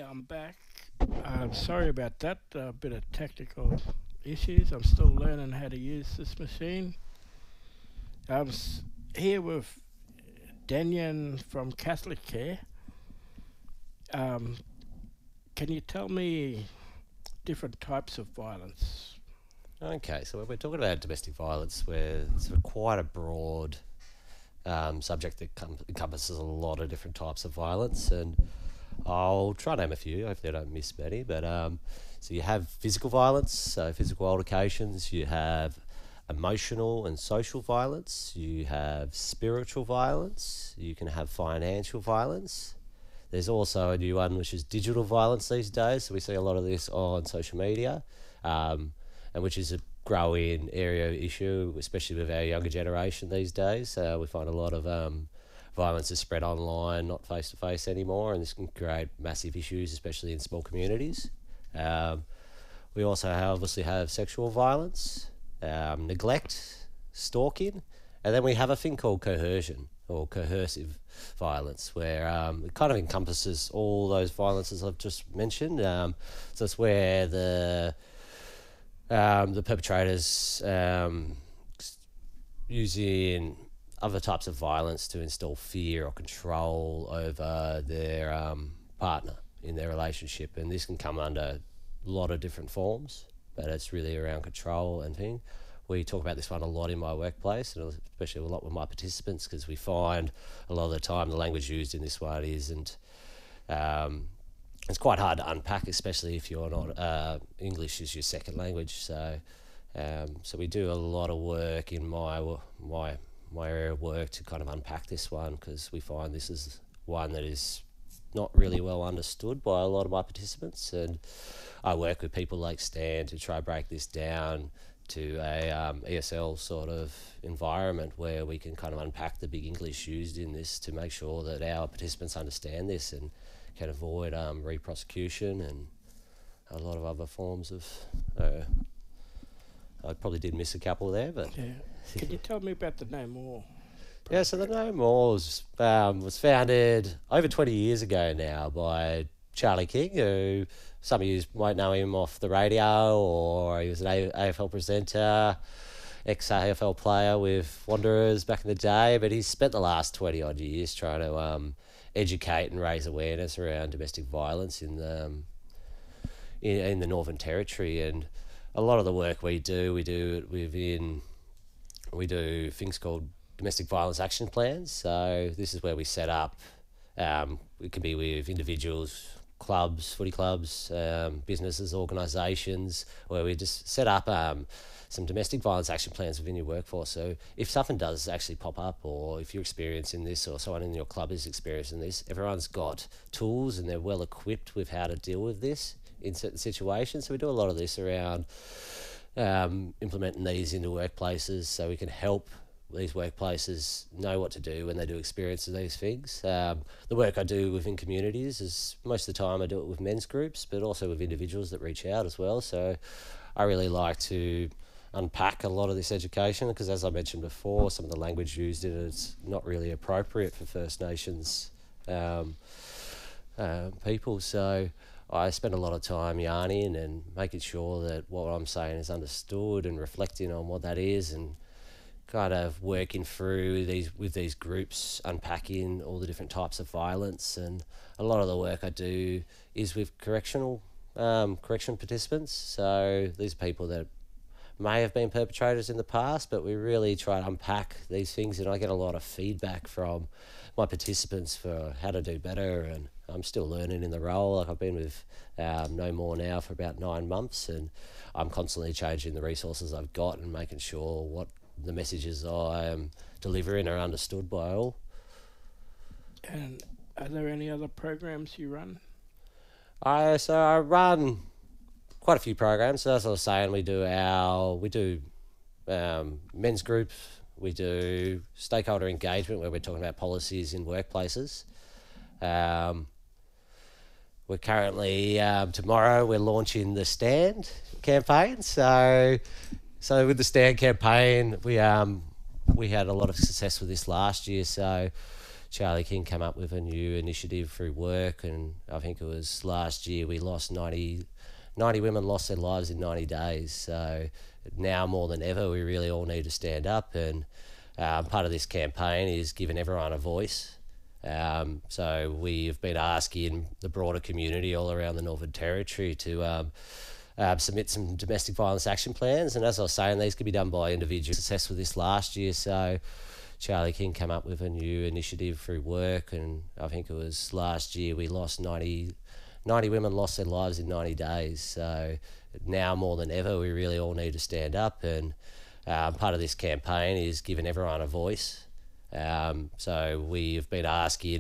I'm back. I'm sorry about that. A bit of technical issues. I'm still learning how to use this machine. I'm here with Denyan from Catholic Care. Um, can you tell me different types of violence? Okay, so when we're talking about domestic violence, where it's quite a broad subject that encompasses a lot of different types of violence, and I'll try to name a few. Hopefully, I don't miss many. But so you have physical violence, so physical altercations. You have emotional and social violence. You have spiritual violence. You can have financial violence. There's also a new one which is digital violence these days. So we see a lot of this on social media, and which is a growing area issue, especially with our younger generation these days. We find a lot of violence is spread online, not face to face anymore, and this can create massive issues, especially in small communities. Um, we also obviously have sexual violence, neglect, stalking, and then we have a thing called coercion or coercive violence, where it kind of encompasses all those violences I've just mentioned. So it's where the perpetrators using other types of violence to instill fear or control over their partner in their relationship, and this can come under a lot of different forms, but it's really around control and thing. We talk about this one a lot in my workplace, and especially a lot with my participants, because we find a lot of the time the language used in this one isn't um, it's quite hard to unpack, especially if you're not English is your second language. So we do a lot of work in my area of work to kind of unpack this one, because we find this is one that is not really well understood by a lot of my participants, and I work with people like Stan to try to break this down to a ESL sort of environment where we can kind of unpack the big English used in this to make sure that our participants understand this and can avoid re-prosecution and a lot of other forms of. I probably did miss a couple there, but Yeah. Can you tell me about the No More yeah. So the program? No More was founded over 20 years ago now by Charlie King, who some of you might know him off the radio, or he was an AFL presenter, ex-AFL player with Wanderers back in the day, but he's spent the last 20 odd years trying to educate and raise awareness around domestic violence in the Northern Territory. And a lot of the work we do it within, we do things called domestic violence action plans. So this is where we set up, it can be with individuals, clubs, footy clubs, businesses, organisations, where we just set up some domestic violence action plans within your workforce. So if something does actually pop up, or if you're experiencing this, or someone in your club is experiencing this, everyone's got tools and they're well equipped with how to deal with this in certain situations. So we do a lot of this around implementing these into workplaces, so we can help these workplaces know what to do when they do experience these things. The work I do within communities is most of the time I do it with men's groups, but also with individuals that reach out as well. So I really like to unpack a lot of this education, because as I mentioned before, some of the language used in it is not really appropriate for First Nations um, people. So I spend a lot of time yarning and making sure that what I'm saying is understood and reflecting on what that is, and kind of working through these with these groups, unpacking all the different types of violence. And a lot of the work I do is with correction participants. So these are people that may have been perpetrators in the past, but we really try to unpack these things, and I get a lot of feedback from my participants for how to do better. And I'm still learning in the role. Like, I've been with No More now for about 9 months, and I'm constantly changing the resources I've got and making sure what the messages I am delivering are understood by all. And are there any other programs you run? I run quite a few programs. So as I was saying, we do men's groups, we do stakeholder engagement, where we're talking about policies in workplaces. Um, we're currently tomorrow we're launching the Stand campaign. So with the Stand campaign, we had a lot of success with this last year. So Charlie King came up with a new initiative through work, and I think it was last year we lost 90 women lost their lives in 90 days. So now more than ever, we really all need to stand up, and part of this campaign is giving everyone a voice. So we've been asking the broader community all around the Northern Territory to submit some domestic violence action plans, and as I was saying, these could be done by individuals. Success with this last year, so Charlie King came up with a new initiative through work, and I think it was last year we lost 90 women lost their lives in 90 days. So now more than ever, we really all need to stand up, and part of this campaign is giving everyone a voice. So we've been asking